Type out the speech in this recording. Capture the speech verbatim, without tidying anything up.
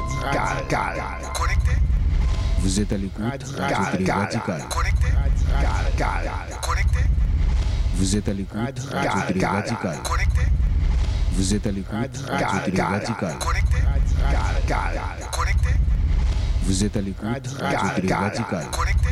Radical. Connecté. Vous êtes à l'écoute Radio Radical. Connecté. Connecté. Vous êtes à l'écoute Radio Radical. Connecté. Vous êtes à l'écoute Radio Radical. Connecté. Connecté. Vous êtes à l'écoute Radio Radical. Connecté.